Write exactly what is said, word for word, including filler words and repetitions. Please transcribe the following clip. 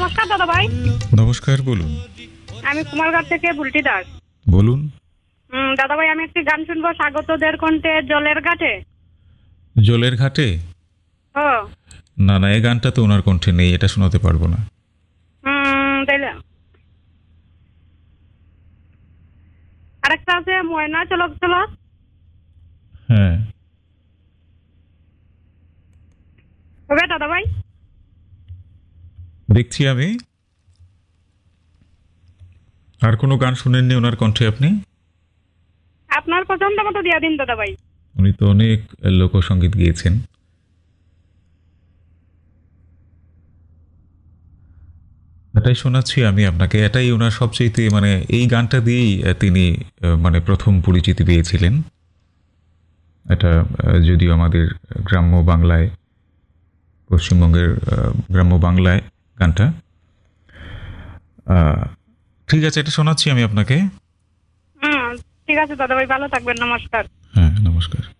নমস্কার দাদা ভাই। নমস্কার, বলুন। আমি কুমারঘাট থেকে বুলটি দাস। বলুন। হুম, দাদা ভাই আমি একটি গান শুনবো স্বাগতদের কণ্ঠে, জলের ঘাটে। জলের ঘাটে? ও না না, এই গানটা তো ওনার কণ্ঠে নেই, এটা শোনাতে পারবো না। হুম, তাইলে আরেকটা আছে ময়না চলক চলক। হ্যাঁ, হবে দাদা ভাই? দেখছি আমি। আর কোনো গান শুনেননি ওনার কণ্ঠে আপনি? আপনার পছন্দ মতো দিয়া দিন দাদা ভাই। উনি তো অনেক লোকসঙ্গীত গেয়েছেন। এটাই শোনাচ্ছি আমি আপনাকে, এটাই ওনার সবচেয়ে মানে এই গানটা দিয়েই আহ, তিনি আহ, মানে প্রথম পরিচিতি পেয়েছিলেন। এটা আহ, যদিও আমাদের গ্রাম্য বাংলায়, পশ্চিমবঙ্গের আহ, গ্রাম্য বাংলায় গানটা। আহ, ঠিক আছে, এটা শোনাচ্ছি আমি আপনাকে। হুম, ঠিক আছে দাদা ভাই, ভালো থাকবেন, নমস্কার। হ্যাঁ, নমস্কার।